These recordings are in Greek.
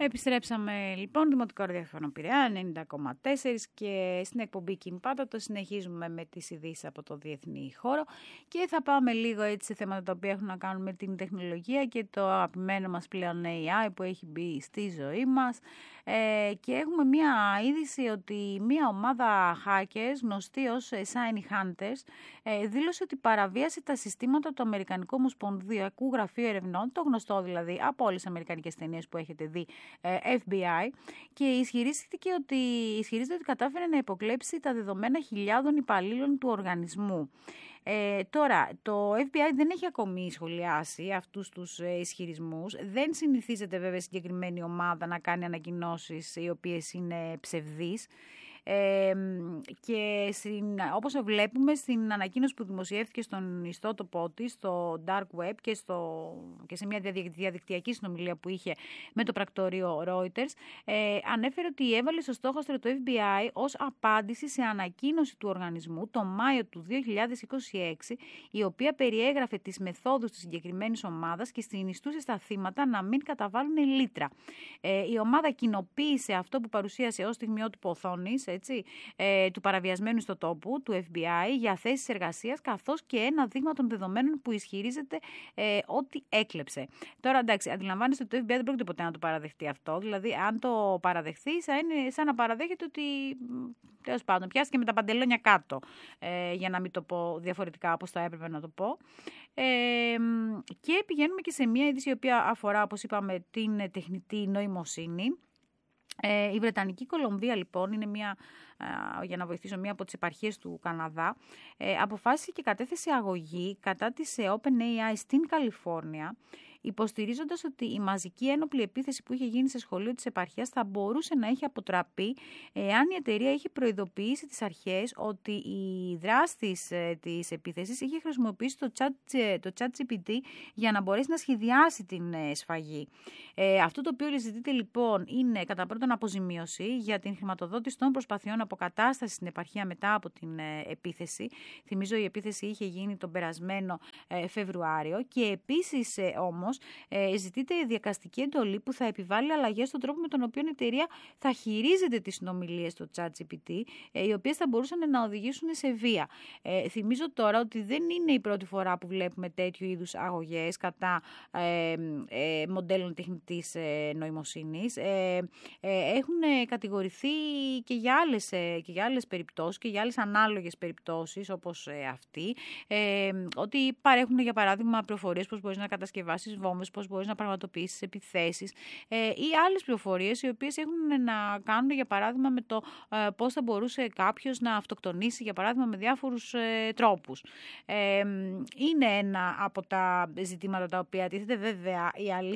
Επιστρέψαμε λοιπόν, Δημοτικό Ραδιόφωνο Πειραιά 90,4 και στην εκπομπή Κινπάτα το συνεχίζουμε με τις ειδήσεις από το διεθνή χώρο και θα πάμε λίγο έτσι σε θέματα τα οποία έχουν να κάνουν με την τεχνολογία και το αγαπημένο μας πλέον AI που έχει μπει στη ζωή μας και έχουμε μία είδηση ότι μία ομάδα hackers γνωστή ως Shiny Hunters δήλωσε ότι παραβίασε τα συστήματα του Αμερικανικού Ομοσπονδιακού Γραφείου Ερευνών, το γνωστό δηλαδή από όλες τις αμερικανικές ταινίες που έχετε δει, FBI, και ισχυρίζεται ότι κατάφερε να υποκλέψει τα δεδομένα χιλιάδων υπαλλήλων του οργανισμού. Τώρα, το FBI δεν έχει ακόμη σχολιάσει αυτούς τους ισχυρισμούς. Δεν συνηθίζεται βέβαια συγκεκριμένη ομάδα να κάνει ανακοινώσεις οι οποίες είναι ψευδείς. Και όπως βλέπουμε στην ανακοίνωση που δημοσιεύτηκε στον ιστότοπό της, στο Dark Web και σε μια διαδικτυακή συνομιλία που είχε με το πρακτορείο Reuters, ανέφερε ότι έβαλε στο στόχαστρο το FBI ως απάντηση σε ανακοίνωση του οργανισμού το Μάιο του 2026, η οποία περιέγραφε τις μεθόδους της συγκεκριμένης ομάδας και συνιστούσε στα θύματα να μην καταβάλουν λίτρα. Η ομάδα κοινοποίησε αυτό που παρουσίασε ως στιγμιότυπο οθόνης, του παραβιασμένου ιστοτόπου του FBI για θέσεις εργασίας, καθώς και ένα δείγμα των δεδομένων που ισχυρίζεται ότι έκλεψε. Τώρα, εντάξει, αντιλαμβάνεστε ότι το FBI δεν πρόκειται ποτέ να το παραδεχτεί αυτό. Δηλαδή, αν το παραδεχθεί, θα είναι σαν να παραδέχεται ότι, τέλος πάντων, πιάστηκε με τα παντελόνια κάτω, για να μην το πω διαφορετικά όπως θα έπρεπε να το πω. Και πηγαίνουμε και σε μια είδηση η οποία αφορά, όπως είπαμε, την τεχνητή νοημοσύνη. Η Βρετανική Κολομβία λοιπόν είναι για να βοηθήσω μία από τις επαρχίες του Καναδά, αποφάσισε και κατέθεσε αγωγή κατά της OpenAI στην Καλιφόρνια, υποστηρίζοντας ότι η μαζική ένοπλη επίθεση που είχε γίνει σε σχολείο της επαρχίας θα μπορούσε να έχει αποτραπεί εάν η εταιρεία είχε προειδοποιήσει τις αρχές ότι η δράστης της επίθεσης είχε χρησιμοποιήσει το ChatGPT για να μπορέσει να σχεδιάσει την σφαγή. Αυτό το οποίο ζητείται λοιπόν είναι κατά πρώτον αποζημίωση για την χρηματοδότηση των προσπαθειών αποκατάστασης στην επαρχία μετά από την επίθεση. Θυμίζω η επίθεση είχε γίνει τον περασμένο Φεβρουάριο και επίσης όμως ζητείται δικαστική εντολή που θα επιβάλλει αλλαγές στον τρόπο με τον οποίο η εταιρεία θα χειρίζεται τις συνομιλίες στο ChatGPT, οι οποίες θα μπορούσαν να οδηγήσουν σε βία. Θυμίζω τώρα ότι δεν είναι η πρώτη φορά που βλέπουμε τέτοιου είδους αγωγές κατά μοντέλων τεχνητής νοημοσύνης. Έχουν κατηγορηθεί και για άλλες περιπτώσεις και για άλλες ανάλογες περιπτώσεις όπως αυτή, ότι παρέχουν για παράδειγμα πληροφορίες πώς μπορείς να κατασκευάσεις βόμβες, πώς μπορείς να πραγματοποιήσεις επιθέσεις ή άλλες πληροφορίες οι οποίες έχουν να κάνουν για παράδειγμα με το πώς θα μπορούσε κάποιος να αυτοκτονήσει για παράδειγμα με διάφορους τρόπους. Είναι ένα από τα ζητήματα τα οποία τίθεται. Βέβαια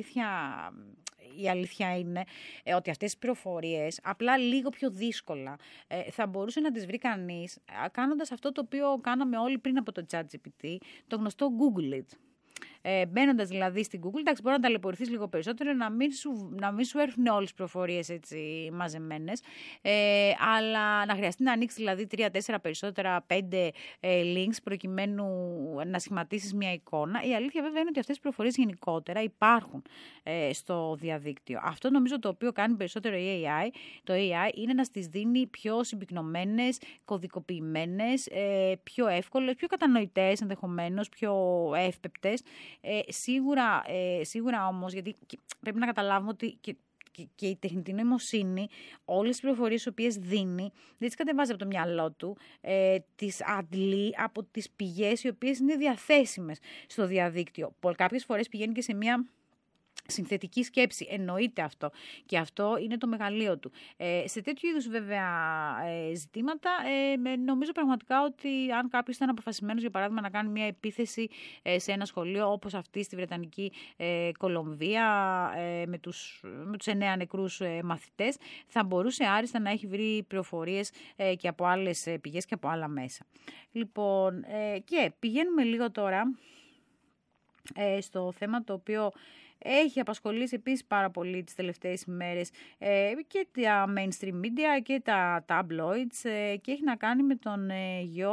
η αλήθεια είναι ότι αυτές τις πληροφορίες απλά λίγο πιο δύσκολα θα μπορούσε να τις βρει κανείς κάνοντας αυτό το οποίο κάναμε όλοι πριν από το ChatGPT, το γνωστό Google It. Μπαίνοντας δηλαδή στην Google, εντάξει, μπορεί να ταλαιπωρηθείς λίγο περισσότερο, να μην σου έρθουν όλες τις πληροφορίες έτσι μαζεμένες, αλλά να χρειαστεί να ανοίξεις δηλαδή 3, 4 περισσότερα, 5 links προκειμένου να σχηματίσεις μια εικόνα. Η αλήθεια βέβαια είναι ότι αυτές τις πληροφορίες γενικότερα υπάρχουν στο διαδίκτυο. Αυτό νομίζω το οποίο κάνει περισσότερο το AI είναι να στις δίνει πιο συμπυκνωμένες, κωδικοποιημένες, πιο εύκολες, πιο κατανοητές ενδεχομένως, πιο εύπεπτες. Σίγουρα όμως, γιατί πρέπει να καταλάβουμε ότι και η τεχνητή νοημοσύνη, όλες τις πληροφορίες τις οποίες δίνει, δεν τις κατεβάζει από το μυαλό του, τις αντλεί από τις πηγές οι οποίες είναι διαθέσιμες στο διαδίκτυο. Κάποιες φορές πηγαίνει και σε μια συνθετική σκέψη, εννοείται αυτό. Και αυτό είναι το μεγαλείο του. Σε τέτοιου είδους βέβαια ζητήματα, νομίζω πραγματικά ότι αν κάποιος ήταν αποφασισμένος, για παράδειγμα, να κάνει μια επίθεση σε ένα σχολείο, όπως αυτή στη Βρετανική Κολομβία, με τους 9 νεκρούς μαθητές, θα μπορούσε άριστα να έχει βρει πληροφορίες και από άλλες πηγές και από άλλα μέσα. Λοιπόν, και πηγαίνουμε λίγο τώρα στο θέμα το οποίο έχει απασχολήσει επίσης πάρα πολύ τις τελευταίες ημέρες και τα mainstream media και τα tabloids και έχει να κάνει με τον γιο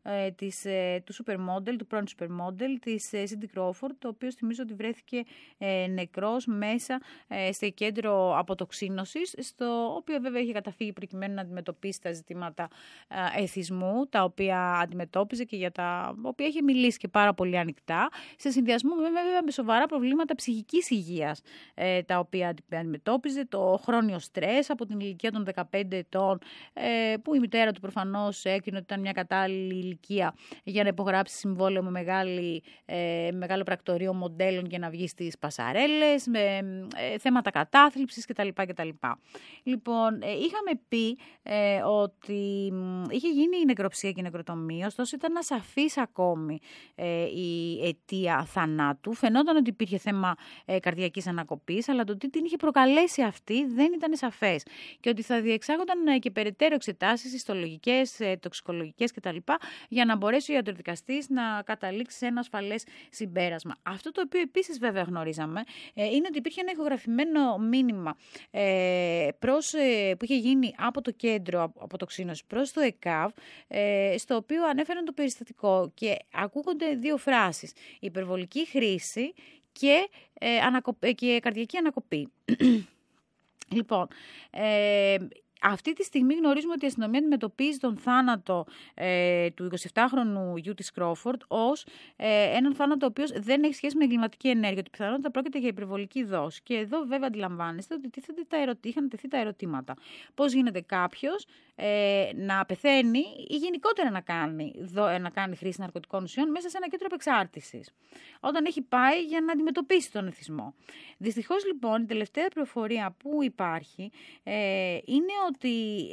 του supermodel, του πρώην supermodel της Cindy Crawford, το οποίο θυμίζω ότι βρέθηκε νεκρός μέσα στο κέντρο αποτοξίνωσης, στο οποίο βέβαια είχε καταφύγει προκειμένου να αντιμετωπίσει τα ζητήματα εθισμού, τα οποία αντιμετώπιζε και για τα οποία είχε μιλήσει και πάρα πολύ ανοιχτά, σε συνδυασμό βέβαια με σοβαρά προβλήματα ψυχικής υγείας, τα οποία αντιμετώπιζε, το χρόνιο στρες από την ηλικία των 15 ετών, που η μητέρα του προφανώς έκρινε ότι ήταν μια κατάλληλη ηλικία για να υπογράψει συμβόλαιο με μεγάλο πρακτορείο μοντέλων για να βγει στις πασαρέλες, με θέματα κατάθλιψης κτλ. Λοιπόν, είχαμε πει ότι είχε γίνει η νεκροψία και η νεκροτομία, ωστόσο ήταν ασαφής ακόμη η αιτία θανάτου. Φαινόταν ότι υπήρχε θέμα καρδιακής ανακοπής, αλλά το τι την είχε προκαλέσει αυτή δεν ήταν σαφές. Και ότι θα διεξάγονταν και περαιτέρω εξετάσεις ιστολογικές, τοξικολογικές κτλ. Για να μπορέσει ο ιατροδικαστής να καταλήξει σε ένα ασφαλές συμπέρασμα. Αυτό το οποίο επίσης βέβαια γνωρίζαμε είναι ότι υπήρχε ένα ηχογραφημένο μήνυμα που είχε γίνει από το κέντρο αποτοξίνωσης προς το ΕΚΑΒ, στο οποίο ανέφεραν το περιστατικό και ακούγονται δύο φράσεις: υπερβολική χρήση και καρδιακή ανακοπή. Λοιπόν, αυτή τη στιγμή γνωρίζουμε ότι η αστυνομία αντιμετωπίζει τον θάνατο του 27χρονου γιου της Κρόφορντ ως έναν θάνατο ο οποίος δεν έχει σχέση με εγκληματική ενέργεια, ότι πιθανότατα πρόκειται για υπερβολική δόση. Και εδώ βέβαια αντιλαμβάνεστε ότι είχαν τεθεί τα ερωτήματα. Πώς γίνεται κάποιος να πεθαίνει ή γενικότερα να κάνει χρήση ναρκωτικών ουσιών μέσα σε ένα κέντρο απεξάρτησης, όταν έχει πάει για να αντιμετωπίσει τον εθισμό. Δυστυχώς λοιπόν η τελευταία πληροφορία που υπάρχει είναι ότι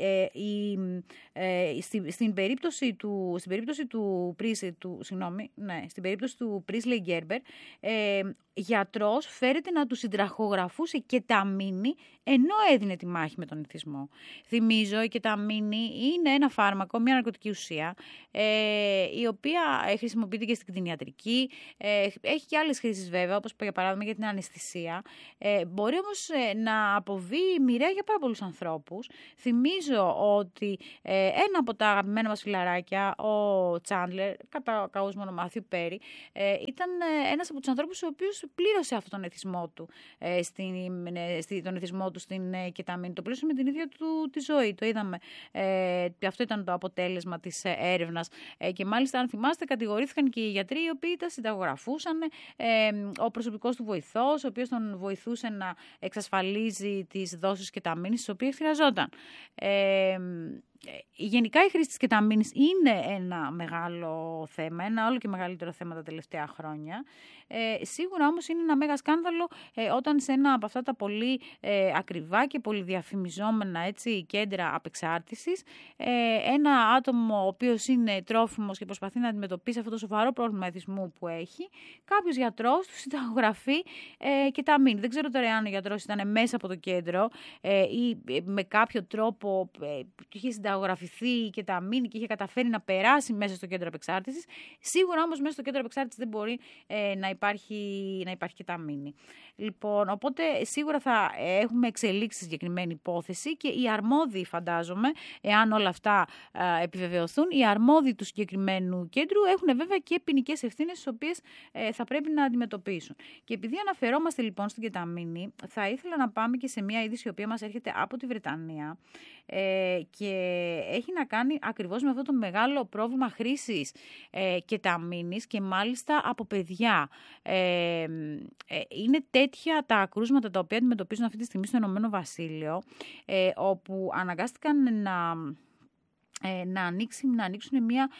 στην περίπτωση του Πρίσλεϊ Γκέρμπερ, γιατρός φέρεται να του συντραχογραφούσε κεταμίνη ενώ έδινε τη μάχη με τον εθισμό. Θυμίζω, η κεταμίνη είναι ένα φάρμακο, μια ναρκωτική ουσία, η οποία χρησιμοποιείται και στην κτηνιατρική, έχει και άλλες χρήσεις βέβαια, όπως για παράδειγμα για την αναισθησία. Μπορεί όμως να αποβεί μοιραία για πάρα πολλούς ανθρώπους. Θυμίζω ότι ένα από τα αγαπημένα μας φιλαράκια, ο Τσάντλερ, κατά καούς μονομάθιου Πέρι, ήταν ένας από τους ανθρώπους ο οποίος πλήρωσε αυτόν τον εθισμό του, τον εθισμό του στην κεταμίνη. Το πλήρωσε με την ίδια του τη ζωή. Το είδαμε. Αυτό ήταν το αποτέλεσμα της έρευνας. Και μάλιστα, αν θυμάστε, κατηγορήθηκαν και οι γιατροί οι οποίοι τα συνταγογραφούσαν. Ο προσωπικός του βοηθός, ο οποίος τον βοηθούσε να εξασφαλίζει τις δόσεις κεταμίνης τις οποίες χρειαζόταν. Γενικά η χρήση της κεταμίνης είναι ένα μεγάλο θέμα, ένα όλο και μεγαλύτερο θέμα τα τελευταία χρόνια. Σίγουρα όμως είναι ένα μέγα σκάνδαλο όταν σε ένα από αυτά τα πολύ ακριβά και πολύ διαφημιζόμενα κέντρα απεξάρτησης, ένα άτομο ο οποίος είναι τρόφιμος και προσπαθεί να αντιμετωπίσει αυτό το σοβαρό πρόβλημα εθισμού που έχει, κάποιος γιατρός του συνταγογραφεί κεταμίνη. Δεν ξέρω τώρα αν ο γιατρός ήταν μέσα από το κέντρο ή με κάποιο τρόπο είχε συνταγογραφηθεί η κεταμίνη και είχε καταφέρει να περάσει μέσα στο κέντρο απεξάρτησης. Σίγουρα όμως μέσα στο κέντρο απεξάρτησης δεν μπορεί να υπάρχει κεταμίνη. Λοιπόν, οπότε σίγουρα θα έχουμε εξελίξει συγκεκριμένη υπόθεση και οι αρμόδιοι, φαντάζομαι, εάν όλα αυτά επιβεβαιωθούν, οι αρμόδιοι του συγκεκριμένου κέντρου έχουν βέβαια και ποινικές ευθύνες τις οποίες θα πρέπει να αντιμετωπίσουν. Και επειδή αναφερόμαστε λοιπόν στην κεταμίνη, θα ήθελα να πάμε και σε μια είδηση η οποία μας έρχεται από τη Βρετανία και έχει να κάνει ακριβώς με αυτό το μεγάλο πρόβλημα χρήσης κεταμίνης και μάλιστα από παιδιά. Είναι τέτοια τα κρούσματα τα οποία αντιμετωπίζουν αυτή τη στιγμή στο Ηνωμένο Βασίλειο, όπου αναγκάστηκαν να ανοίξουν μια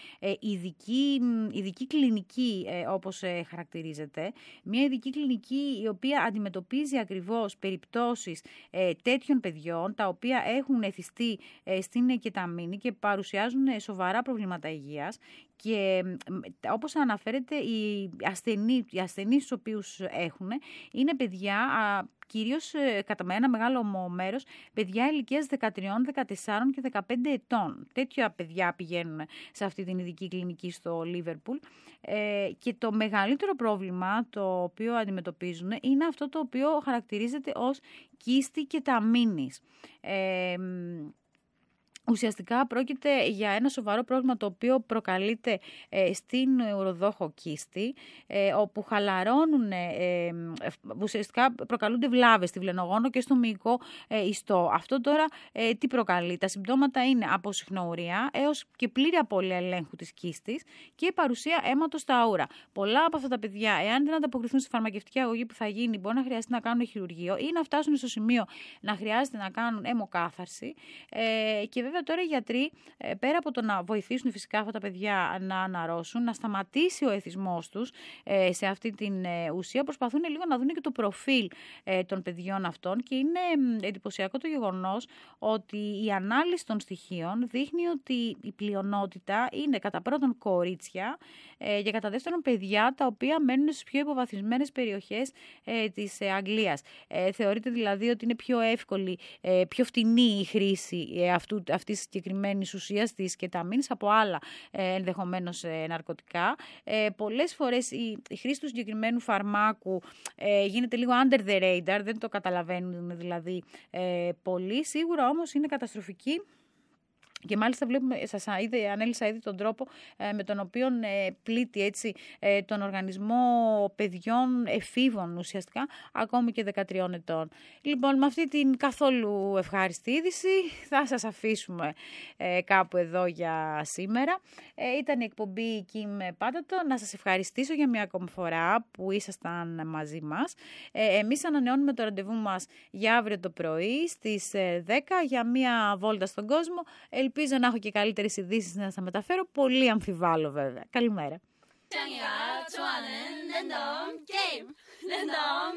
ειδική κλινική, όπως χαρακτηρίζεται. Μια ειδική κλινική η οποία αντιμετωπίζει ακριβώς περιπτώσεις τέτοιων παιδιών τα οποία έχουν εθιστεί στην κεταμίνη και παρουσιάζουν σοβαρά προβλήματα υγείας. Και όπως αναφέρεται, οι ασθενείς τους οποίους έχουν είναι παιδιά, κυρίως κατά με ένα μεγάλο μέρος, παιδιά ηλικίας 13, 14 και 15 ετών. Τέτοια παιδιά πηγαίνουν σε αυτή την ειδική κλινική στο Λίβερπουλ. Και το μεγαλύτερο πρόβλημα το οποίο αντιμετωπίζουν είναι αυτό το οποίο χαρακτηρίζεται ως κίστη κεταμίνης. Ουσιαστικά πρόκειται για ένα σοβαρό πρόβλημα το οποίο προκαλείται στην ουροδόχο κίστη, όπου χαλαρώνουν, ουσιαστικά προκαλούνται βλάβες στη βλενογόνο και στο μυϊκό ιστό. Αυτό τώρα τι προκαλεί? Τα συμπτώματα είναι από συχνοουρία έως και πλήρη απώλεια ελέγχου της κίστης και παρουσία αίματος στα άουρα. Πολλά από αυτά τα παιδιά, εάν δεν ανταποκριθούν στη φαρμακευτική αγωγή που θα γίνει, μπορεί να χρειαστεί να κάνουν χειρουργείο ή να φτάσουν στο σημείο να χρειάζεται να κάνουν αιμοκάθαρση. Και βέβαια τώρα οι γιατροί, πέρα από το να βοηθήσουν φυσικά αυτά τα παιδιά να αναρρώσουν, να σταματήσει ο εθισμός τους σε αυτή την ουσία, προσπαθούν λίγο να δουν και το προφίλ των παιδιών αυτών και είναι εντυπωσιακό το γεγονός ότι η ανάλυση των στοιχείων δείχνει ότι η πλειονότητα είναι κατά πρώτον κορίτσια και κατά δεύτερον παιδιά τα οποία μένουν στις πιο υποβαθμισμένες περιοχές της Αγγλίας. Θεωρείται δηλαδή ότι είναι πιο εύκολη, πιο φτηνή η χρήση αυτής της συγκεκριμένης ουσίας της κεταμίνης από άλλα ενδεχομένως ναρκωτικά. Πολλές φορές η χρήση του συγκεκριμένου φαρμάκου γίνεται λίγο under the radar, δεν το καταλαβαίνουν δηλαδή πολύ. Σίγουρα όμως είναι καταστροφική. Και μάλιστα βλέπουμε, ανέλησα ήδη τον τρόπο με τον οποίο πλήττει έτσι, τον οργανισμό παιδιών εφήβων ουσιαστικά, ακόμη και 13 ετών. Λοιπόν, με αυτή την καθόλου ευχάριστη είδηση θα σας αφήσουμε κάπου εδώ για σήμερα. Ήταν η εκπομπή Kim Patato. Να σας ευχαριστήσω για μια ακόμη φορά που ήσασταν μαζί μας. Εμείς ανανεώνουμε το ραντεβού μας για αύριο το πρωί στις 10 για μια βόλτα στον κόσμο. Ελπίζω να έχω και καλύτερες ειδήσεις να σας μεταφέρω. Πολύ αμφιβάλλω βέβαια. Καλημέρα.